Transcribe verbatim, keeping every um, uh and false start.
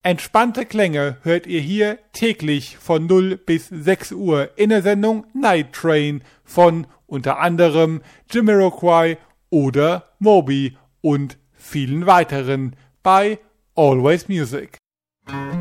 Entspannte Klänge hört ihr hier täglich von null bis sechs Uhr in der Sendung Night Train von unter anderem Jamiroquai oder Moby und vielen weiteren bei Always Music.